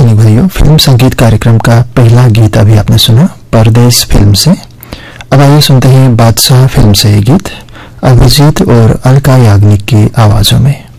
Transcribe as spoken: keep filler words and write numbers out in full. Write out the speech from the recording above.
सुनी भाइयों, फिल्म संगीत कार्यक्रम का पहला गीत अभी आपने सुना परदेश फिल्म से। अब आइए सुनते हैं बादशाह फिल्म से ये गीत अभिजीत और अलका याग्निक की आवाजों में।